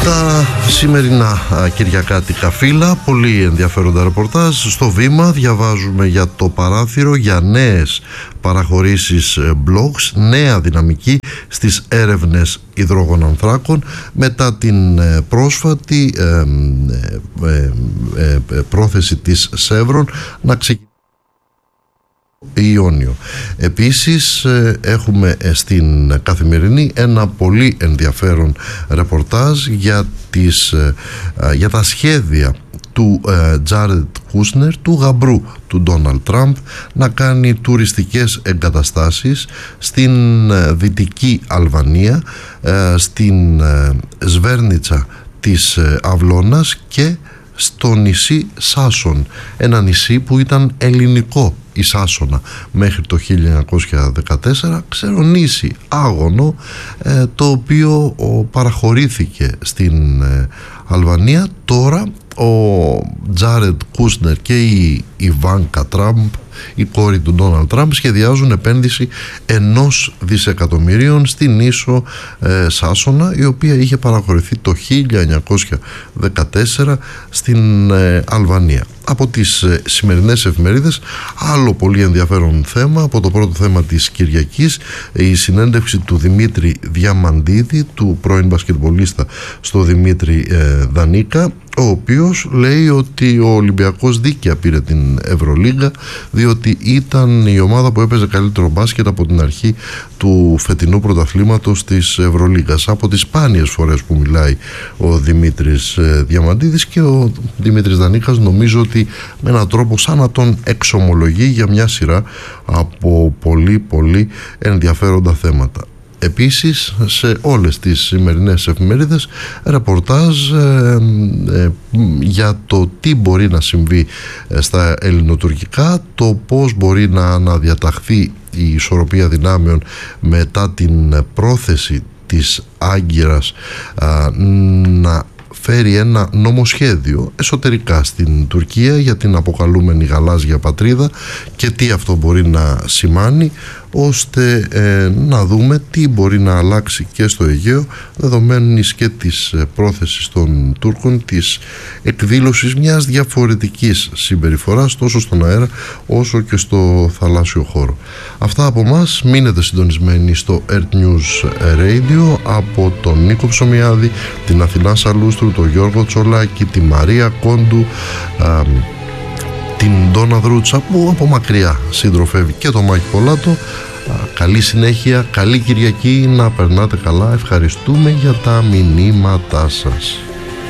Στα σημερινά κυριακάτικα φύλλα, πολύ ενδιαφέροντα ρεπορτάζ. Στο Βήμα διαβάζουμε για το παράθυρο, για νέες παραχωρήσεις blogs, νέα δυναμική στις έρευνες υδρογονανθράκων μετά την πρόσφατη πρόθεση της Σεύρων να ξεκινήσει Ιόνιο. Επίσης έχουμε στην Καθημερινή ένα πολύ ενδιαφέρον ρεπορτάζ για τα σχέδια του Τζάρετ Κούσνερ, του γαμπρού του Ντόναλντ Τραμπ, να κάνει τουριστικές εγκαταστάσεις στην Δυτική Αλβανία, στην Σβέρνιτσα της Αυλώνας και στο νησί Σάσον, ένα νησί που ήταν ελληνικό, η Σάσονα, μέχρι το 1914, ξερονήσι άγωνο, το οποίο παραχωρήθηκε στην Αλβανία. Τώρα ο Τζάρετ Κούσνερ και η Ιβάνκα Τραμπ, η κόρη του Ντόναλντ Τραμπ, σχεδιάζουν επένδυση 1 δισεκατομμυρίων στην ίσο Σάσονα, η οποία είχε παραχωρηθεί το 1914 στην Αλβανία. Από τις σημερινές εφημερίδες, άλλο πολύ ενδιαφέρον θέμα, από το πρώτο θέμα της Κυριακής, η συνέντευξη του Δημήτρη Διαμαντίδη, του πρώην μπασκετμπολίστα στο Δημήτρη Δανίκα, ο οποίος λέει ότι ο Ολυμπιακός δίκαια πήρε την Ευρωλίγκα, διότι ήταν η ομάδα που έπαιζε καλύτερο μπάσκετ από την αρχή του φετινού πρωταθλήματος της Ευρωλίγκας. Από τις σπάνιες φορές που μιλάει ο Δημήτρης Διαμαντίδης, και ο Δημήτρης Δανίκας νομίζω ότι με έναν τρόπο σαν να τον εξομολογεί για μια σειρά από πολύ πολύ ενδιαφέροντα θέματα. Επίσης σε όλες τις σημερινές εφημερίδες ρεπορτάζ για το τι μπορεί να συμβεί στα ελληνοτουρκικά, το πώς μπορεί να αναδιαταχθεί η ισορροπία δυνάμεων μετά την πρόθεση της Άγκυρας να φέρει ένα νομοσχέδιο εσωτερικά στην Τουρκία για την αποκαλούμενη γαλάζια πατρίδα, και τι αυτό μπορεί να σημάνει, ώστε να δούμε τι μπορεί να αλλάξει και στο Αιγαίο, δεδομένης και της πρόθεσης των Τούρκων της εκδήλωσης μιας διαφορετικής συμπεριφοράς τόσο στον αέρα όσο και στο θαλάσσιο χώρο. Αυτά από μας. Μείνετε συντονισμένοι στο Earth News Radio. Από τον Νίκο Ψωμιάδη, την Αθηνά Σαλούστρου, τον Γιώργο Τσολάκη, τη Μαρία Κόντου, την Ντόνα Δρούτσα που από μακριά συντροφεύει, και το Μάκη Πολάτο. Καλή συνέχεια, καλή Κυριακή, να περνάτε καλά. Ευχαριστούμε για τα μηνύματά σας.